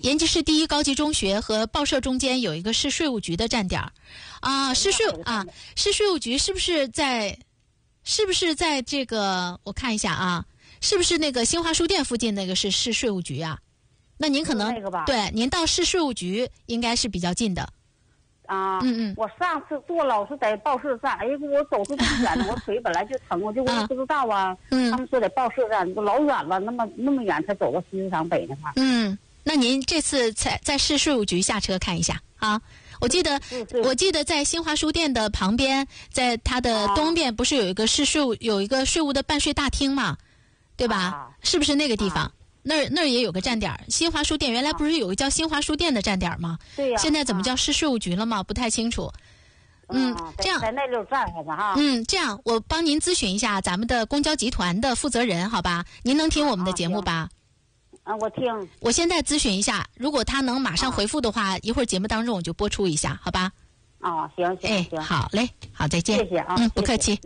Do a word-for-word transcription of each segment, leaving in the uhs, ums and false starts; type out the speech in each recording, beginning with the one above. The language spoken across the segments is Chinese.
延吉市第一高级中学和报社中间有一个市税务局的站点啊，市税啊，市税务局是不是在？是不是在这个？我看一下啊，是不是那个新华书店附近那个是市税务局啊？那您可能对，您到市税务局应该是比较近的。 啊， 嗯嗯， 我上次坐老是在报社站，哎呀，我走出太远了，我腿本来就疼，我就我不知道啊。嗯，他们说在报社站，老远了，那么那么远才走到西市场北那块。 嗯，那您这次在在市税务局下车看一下啊。我记得，我记得在新华书店的旁边，在它的东边不是有一个市税务有一个税务的办税大厅嘛，对吧？啊、是不是那个地方？啊、那儿那儿也有个站点。新华书店原来不是有个叫新华书店的站点吗？ 对呀、啊。 现在怎么叫市税务局了吗？不太清楚。嗯， 嗯这样在那溜站着哈。 嗯，这样我帮您咨询一下咱们的公交集团的负责人，好吧？您能听我们的节目吧？ 啊啊，我听。 我现在咨询一下，如果他能马上回复的话，啊、一会儿节目当中我就播出一下，好吧？ 哦，行行哎， 行， 好嘞，好，再见。 谢谢啊， 嗯，不客气。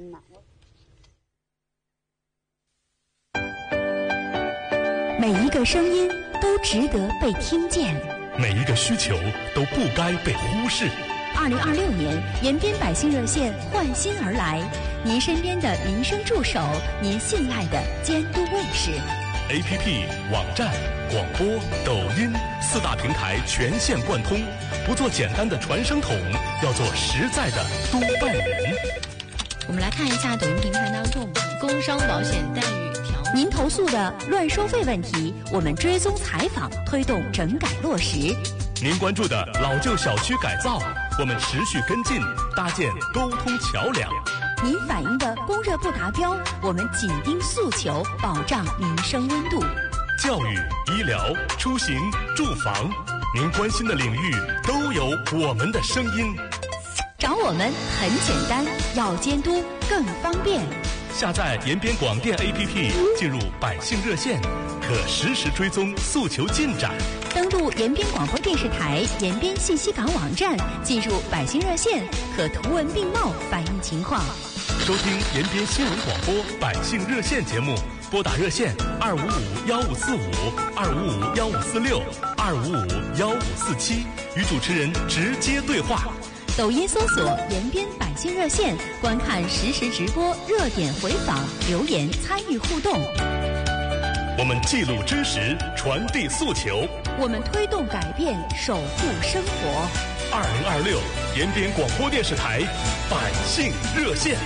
每一个声音都值得被听见， 每一个需求都不该被忽视。 二零二六年，延边百姓热线换新而来，您身边的民生助手，您信赖的监督卫士。 A P P、网站、广播、抖音四大平台全线贯通，不做简单的传声筒，要做实在的督办人。 我们来看一下抖音平台当中工伤保险待遇条。 您投诉的乱收费问题，我们追踪采访，推动整改落实。 您关注的老旧小区改造，我们持续跟进，搭建沟通桥梁。 您反映的供热不达标，我们紧盯诉求，保障民生温度。 教育、医疗、出行、住房，您关心的领域都有我们的声音。 找我们很简单，要监督更方便。 下载延边广电 A P P， 进入百姓热线，可实时追踪诉求进展。 登录延边广播电视台延边信息港网站，进入百姓热线，可图文并茂反映情况。 收听延边新闻广播百姓热线节目，拨打热线二五五幺五四五、二五五幺五四六、二五五幺五四七，与主持人直接对话。 抖音搜索延边百姓热线，观看实时直播、热点回访、留言参与互动。 我们记录真实，传递诉求， 我们推动改变，守护生活。 二零二六延边广播电视台百姓热线。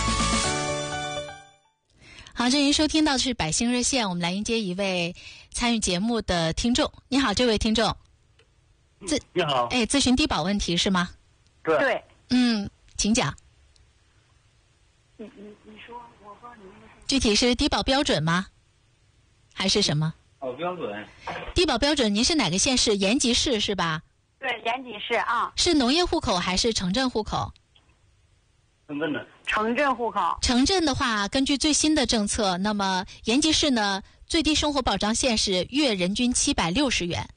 好，这您收听到的是百姓热线，我们来迎接一位参与节目的听众。你好，这位听众。 咨你好， 哎，咨询低保问题是吗？ 对对， 嗯，请讲。 你你你说，我说你那个具体是低保标准吗？还是什么？ 哦，标准。 低保标准，您是哪个县市？延吉市是吧？ 对，延吉市啊。 是农业户口还是城镇户口？ 城镇的。 城镇户口。 城镇的话，根据最新的政策，那么延吉市呢，最低生活保障线是月人均七百六十元，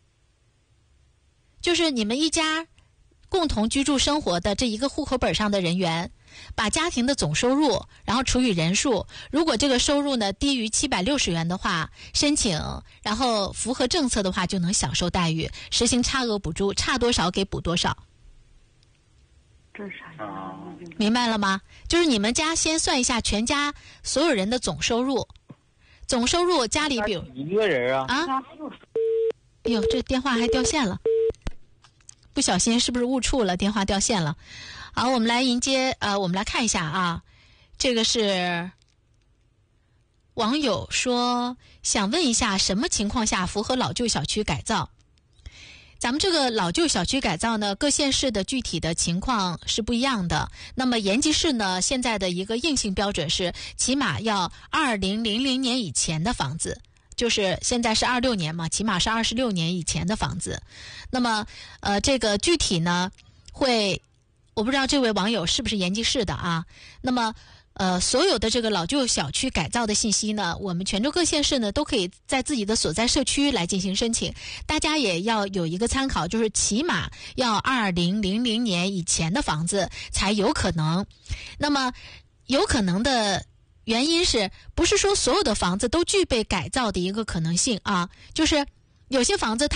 就是你们一家共同居住生活的这一个户口本上的人员，把家庭的总收入然后除以人数，如果这个收入呢低于七百六十元的话，申请然后符合政策的话就能享受待遇，实行差额补助，差多少给补多少。 这是啥啊？ 明白了吗？就是你们家先算一下全家所有人的总收入，总收入家里比如一个人啊啊，哎呦，这电话还掉线了，不小心是不是误触了？电话掉线了。好，我们来迎接呃，我们来看一下啊，这个是网友说想问一下，什么情况下符合老旧小区改造？咱们这个老旧小区改造呢，各县市的具体的情况是不一样的。那么延吉市呢，现在的一个硬性标准是，起码要二零零零年以前的房子，就是现在是二六年嘛，起码是二十六年以前的房子。那么，呃，这个具体呢，会，我不知道这位网友是不是延吉市的啊？那么。呃，所有的这个老旧小区改造的信息呢，我们全州各县市呢都可以在自己的所在社区来进行申请，大家也要有一个参考，就是起码要二零零零年以前的房子才有可能。那么有可能的原因是不是说所有的房子都具备改造的一个可能性啊？就是有些房子它